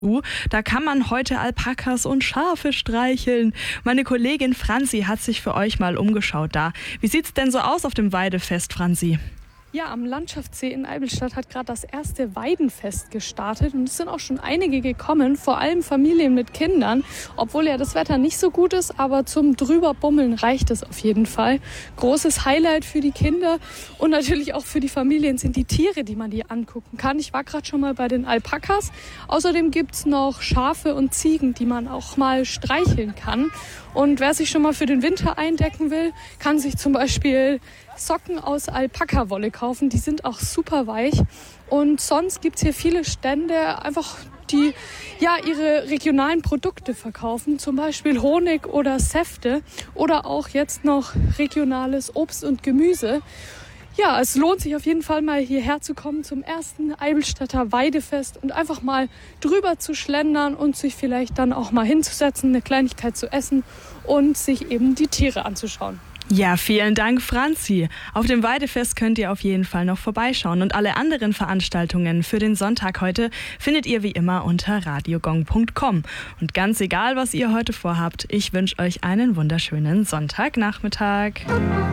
Da kann man heute Alpakas und Schafe streicheln. Meine Kollegin Franzi hat sich für euch mal umgeschaut da. Wie sieht's denn so aus auf dem Weidefest, Franzi? Ja, am Landschaftssee in Eivelstadt hat gerade das erste Weidenfest gestartet und es sind auch schon einige gekommen, vor allem Familien mit Kindern, obwohl ja das Wetter nicht so gut ist, aber zum Drüberbummeln reicht es auf jeden Fall. Großes Highlight für die Kinder und natürlich auch für die Familien sind die Tiere, die man hier angucken kann. Ich war gerade schon mal bei den Alpakas. Außerdem gibt's noch Schafe und Ziegen, die man auch mal streicheln kann. Und wer sich schon mal für den Winter eindecken will, kann sich zum Beispiel Socken aus Alpakawolle kaufen. Die sind auch super weich. Und sonst gibt's hier viele Stände, einfach die ihre regionalen Produkte verkaufen. Zum Beispiel Honig oder Säfte oder auch jetzt noch regionales Obst und Gemüse. Ja, es lohnt sich auf jeden Fall mal hierher zu kommen zum ersten Eivelstadter Weidefest und einfach mal drüber zu schlendern und sich vielleicht dann auch mal hinzusetzen, eine Kleinigkeit zu essen und sich eben die Tiere anzuschauen. Ja, vielen Dank, Franzi. Auf dem Weidefest könnt ihr auf jeden Fall noch vorbeischauen und alle anderen Veranstaltungen für den Sonntag heute findet ihr wie immer unter radiogong.com. Und ganz egal, was ihr heute vorhabt, ich wünsche euch einen wunderschönen Sonntagnachmittag.